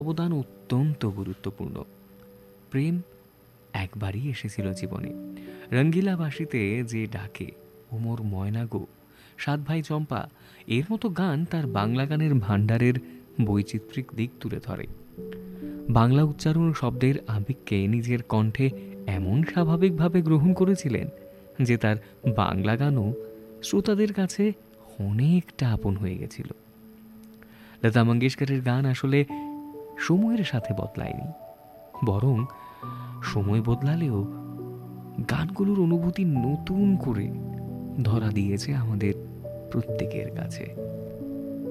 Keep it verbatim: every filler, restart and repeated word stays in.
অবদান অত্যন্ত গুরুত্বপূর্ণ। প্রেম একবারই এসেছিল জীবনে। রঙ্গিলাবাসীতে যে ডাকে ওমর ময়না গো, সাত ভাই চম্পা, এর মতো গান তার বাংলা গানের ভাণ্ডারের বৈচিত্রিক দিক তুলে ধরে। বাংলা উচ্চারণ শব্দের আবেগকে নিজের কণ্ঠে এমন স্বাভাবিকভাবে গ্রহণ করেছিলেন যে তার বাংলা গানও শ্রোতাদের কাছে অনেকটা আপন হয়ে গেছিল। লতা মঙ্গেশকরের গান আসলে সময়ের সাথে বদলায়নি, বরং সময় বদলালেও গানগুলোর অনুভূতি নতুন করে ধরা দিয়েছে আমাদের প্রত্যেকের কাছে।